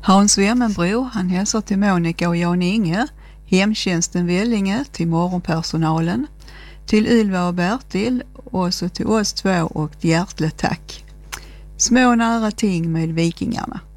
Hans Wemmenbro, han hälsar till Monica och Jan Inge, hemtjänsten Vellinge, till morgonpersonalen, till Ylva och Bertil och så till oss två och hjärtligt tack. Små nära ting med vikingarna.